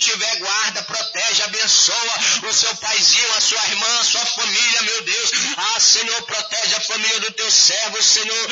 tiver, guarda, protege, abençoa o seu paizinho, a sua irmã, a sua família, meu Deus. Ah, Senhor, protege a família do teu servo, Senhor.